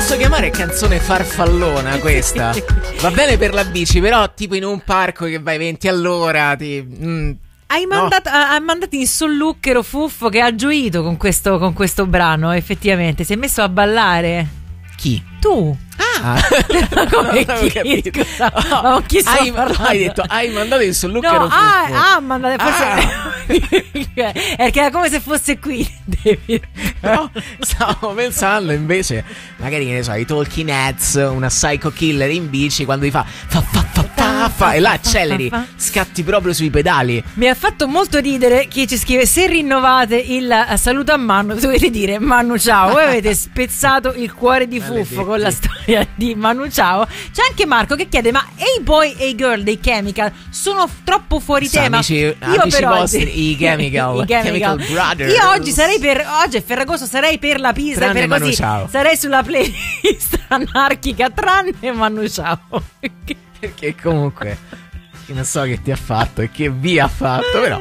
posso chiamare canzone farfallona questa? Va bene per la bici, però tipo in un parco che vai 20 all'ora Hai mandato in solluchero Fuffo, che ha gioito con questo brano. Effettivamente si è messo a ballare. Chi? Tu. Come chi? Hai detto hai mandato in solluchero Fuffo. Mandato forse perché era come se fosse qui. No, stavo pensando invece magari, che ne so, i Talking Heads, una psycho killer in bici, quando gli fa e là acceleri, scatti proprio sui pedali. Mi ha fatto molto ridere chi ci scrive: se rinnovate il saluto a Manu dovete dire Manu ciao. Voi avete spezzato il cuore di Fuffo con la storia di Manu ciao. C'è anche Marco che chiede: ma Hey Boy Hey Girl dei Chemical sono troppo fuori tema? Amici vostri, i Chemical Brothers. Io oggi è Ferragosto, sarei per la pista, tranne per Manu così ciao. Sarei sulla playlist anarchica tranne Manu ciao. Perché comunque non so che ti ha fatto e che vi ha fatto, però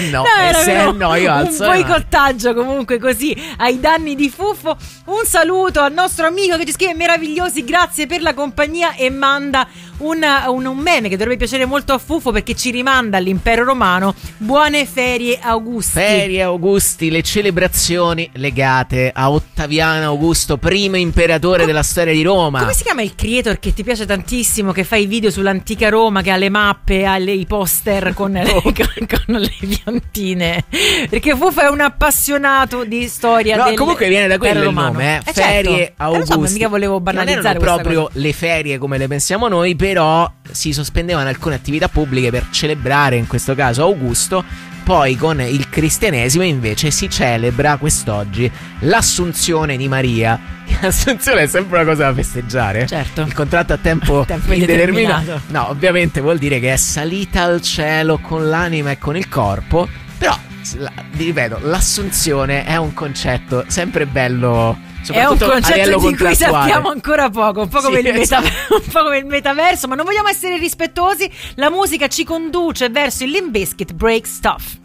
io alzo un boicottaggio comunque così ai danni di Fuffo. Un saluto al nostro amico che ci scrive: meravigliosi, grazie per la compagnia, e manda un meme che dovrebbe piacere molto a Fuffo perché ci rimanda all'impero romano. Buone ferie Augusti, le celebrazioni legate a Ottaviano Augusto, primo imperatore della storia di Roma. Come si chiama il creator che ti piace tantissimo, che fa i video sull'antica Roma, che ha le mappe, ha i poster con le piantine? Perché Fuffo è un appassionato di storia. No, comunque viene da quello il nome, ferie certo. Augusti. Mica volevo banalizzare, non erano proprio le ferie come le pensiamo noi, però si sospendevano alcune attività pubbliche per celebrare in questo caso Augusto. Poi con il cristianesimo invece si celebra quest'oggi l'Assunzione di Maria. L'Assunzione è sempre una cosa da festeggiare. Certo. Il contratto a tempo indeterminato. No, ovviamente vuol dire che è salita al cielo con l'anima e con il corpo. Però, ripeto, l'Assunzione è un concetto sempre bello. È un concetto di cui sappiamo ancora poco, un po' come il metaverso, ma non vogliamo essere rispettosi. La musica ci conduce verso il Limp Bizkit Break Stuff.